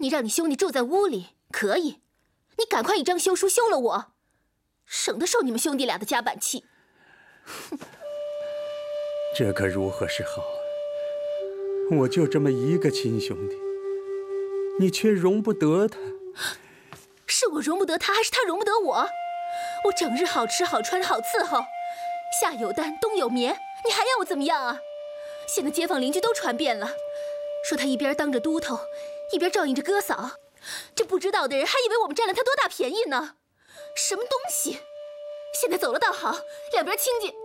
你让你兄弟住在屋里可以，你赶快一张休书休了我，省得受你们兄弟俩的夹板气。 这可如何是好？我就这么一个亲兄弟，你却容不得他。 是我容不得他，还是他容不得我？我整日好吃好穿好伺候，夏有单冬有眠，你还要我怎么样啊？现在街坊邻居都传遍了，说他一边当着都头，一边照应着哥嫂，这不知道的人还以为我们占了他多大便宜呢。什么东西！现在走了倒好，两边亲戚